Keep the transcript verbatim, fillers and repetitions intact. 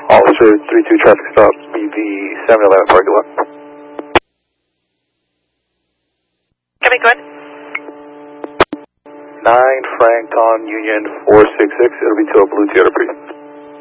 Officer three two traffic stop, B V seven eleven parking lot. Can we go ahead? nine Frankton Union four six six, it'll be to a Blue Toyota Prius.